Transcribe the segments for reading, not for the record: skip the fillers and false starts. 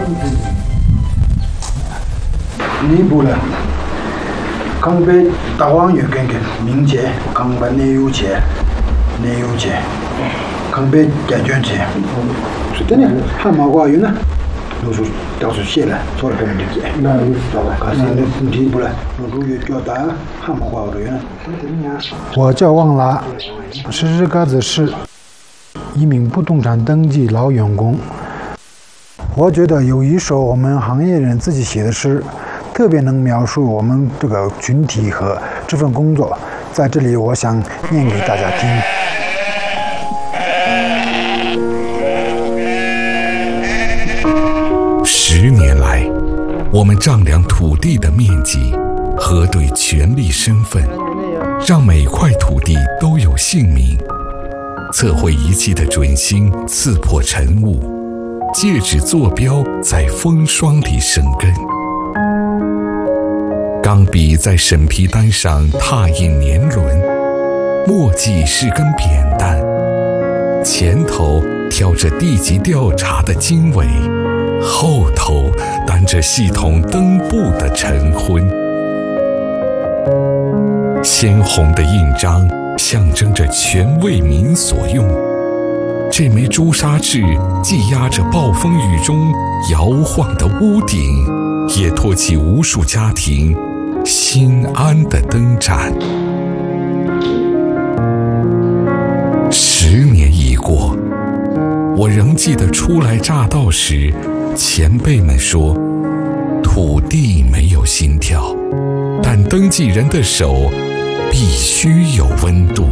尼泊尔，康贝大王有跟民间，康贝内有钱，康贝解决钱，是的呢，汉马瓜有呢，都是到处写了，做了别人的钱，那有知道吧？可是那尼泊尔，如果叫大汉马瓜有呢。 我叫旺拉，诗嘎子是一名不动产登记老员工。我觉得有一首我们行业人自己写的诗，特别能描述我们这个群体和这份工作，在这里我想念给大家听。 10年来，我们丈量土地的面积，核对权利身份，让每块土地都有姓名。测绘仪器的准星刺破晨雾，戒指坐标在风霜里生根。钢笔在审批单上拓印年轮，墨迹是根扁担，前头挑着地级调查的经纬，后头担着系统登簿的晨昏。鲜红的印章象征着全为民所用，这枚朱砂痣既压着暴风雨中摇晃的屋顶，也托起无数家庭心安的灯盏。10年已过，我仍记得初来乍到时，前辈们说，土地没有心跳，但登记人的手必须有温度。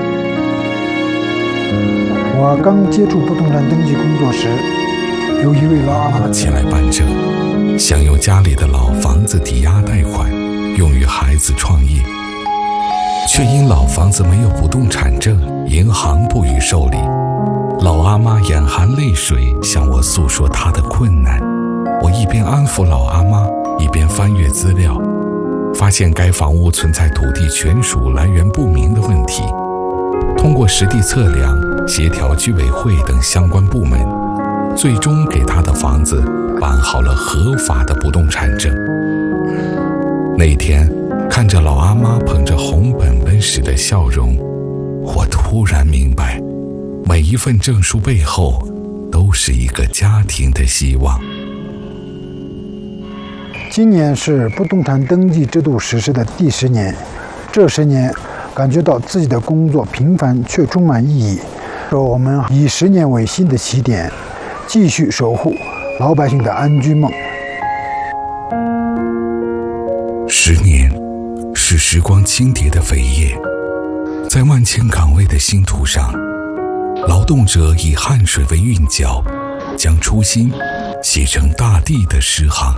我刚接触不动产登记工作时，有一位老阿妈前来办证，想用家里的老房子抵押贷款，用于孩子创业，却因老房子没有不动产证，银行不予受理。老阿妈眼含泪水向我诉说她的困难，我一边安抚老阿妈，一边翻阅资料，发现该房屋存在土地权属来源不明的问题。通过实地测量，协调居委会等相关部门，最终给他的房子办好了合法的不动产证。那天看着老阿妈捧着红本本时的笑容，我突然明白，每一份证书背后都是一个家庭的希望。 今年是不动产登记制度实施的第10年，这10年感觉到自己的工作平凡却充满意义。说我们以10年为新的起点，继续守护老百姓的安居梦。 10年是时光轻叠的扉页，在万千岗位的星途上，劳动者以汗水为韵脚，将初心写成大地的诗行。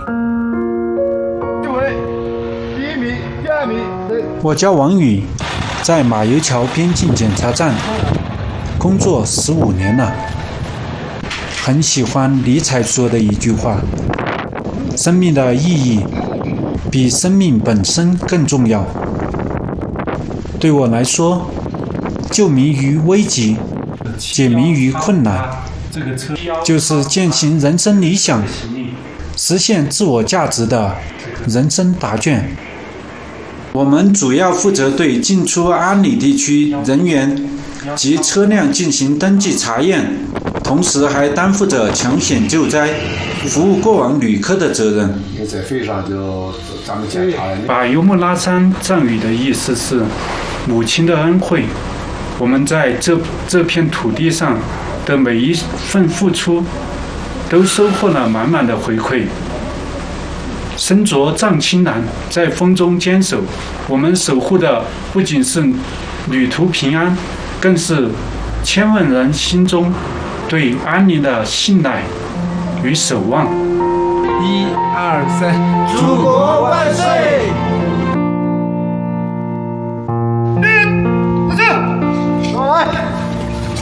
我叫王宇，在马油桥边境检查站工作15年了。很喜欢尼采说的一句话：生命的意义比生命本身更重要。对我来说，救民于危急，解民于困难，就是践行人生理想，实现自我价值的人生答卷。我们主要负责对进出安里地区人员及车辆进行登记查验，同时还担负着抢险救灾、服务过往旅客的责任。 在飞上就咱们检查了。 把尤木拉山藏语的意思是母亲的恩惠。我们在这片土地上的每一份付出，都收获了满满的回馈。身着藏青蓝，在风中坚守，我们守护的不仅是旅途平安，更是千万人心中对安宁的信赖与守望。 1、2、3，祖国万岁！